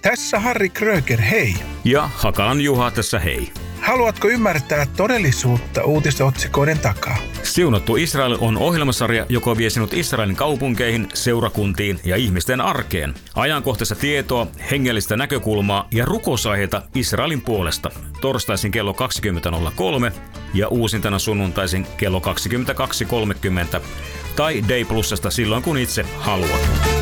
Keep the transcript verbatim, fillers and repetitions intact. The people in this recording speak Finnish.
Tässä Harri Kröger, hei. Ja Hakalan Juha tässä hei. Haluatko ymmärtää todellisuutta uutisotsikoiden takaa? Siunattu Israel on ohjelmasarja, joka vie sinut Israelin kaupunkeihin, seurakuntiin ja ihmisten arkeen. Ajankohtaista tietoa, hengellistä näkökulmaa ja rukousaiheita Israelin puolesta. Torstaisin kello kaksikymmentä nolla kolme ja uusintana sunnuntaisin kello kaksikymmentäkaksi kolmekymmentä tai Day Plusasta silloin kun itse haluat.